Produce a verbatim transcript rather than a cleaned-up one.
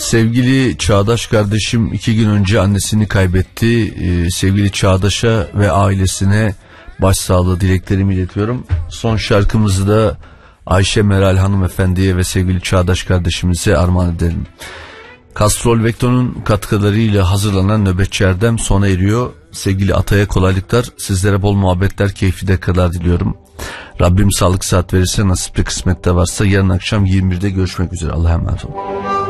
Sevgili Çağdaş kardeşim iki gün önce annesini kaybetti. Ee, sevgili Çağdaş'a ve ailesine başsağlığı dileklerimi iletiyorum. Son şarkımızı da Ayşe Meral hanımefendiye ve sevgili Çağdaş kardeşimize armağan edelim. Kastrol Vekto'nun katkılarıyla hazırlanan Nöbetçi Erdem sona eriyor. Sevgili Atay'a kolaylıklar, sizlere bol muhabbetler, keyifli dakikalar diliyorum. Rabbim sağlık saat verirse, nasipli kısmette varsa yarın akşam yirmi birde görüşmek üzere. Allah'a emanet olun.